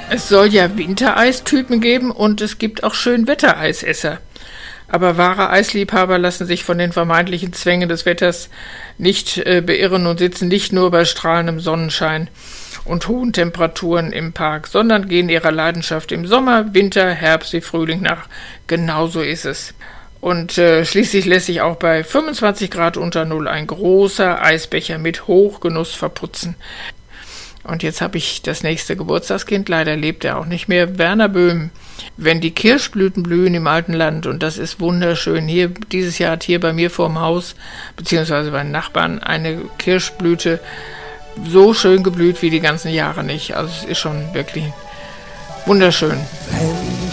Es soll ja Wintereistypen geben und es gibt auch Schönwettereisesser. Aber wahre Eisliebhaber lassen sich von den vermeintlichen Zwängen des Wetters nicht beirren und sitzen nicht nur bei strahlendem Sonnenschein und hohen Temperaturen im Park, sondern gehen ihrer Leidenschaft im Sommer, Winter, Herbst wie Frühling nach. Genauso ist es. Und schließlich lässt sich auch bei 25 Grad unter Null ein großer Eisbecher mit Hochgenuss verputzen. Und jetzt habe ich das nächste Geburtstagskind, leider lebt er auch nicht mehr, Werner Böhm. Wenn die Kirschblüten blühen im alten Land, und das ist wunderschön. Hier, dieses Jahr hat hier bei mir vorm Haus, beziehungsweise bei den Nachbarn, eine Kirschblüte so schön geblüht wie die ganzen Jahre nicht. Also es ist schon wirklich wunderschön. Wenn